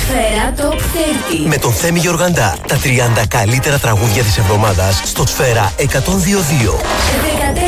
Σφαίρα Top 30. Με τον Θέμη Γεωργαντά. Τα 30 καλύτερα τραγούδια της εβδομάδας στο Σφαίρα 102.2. 14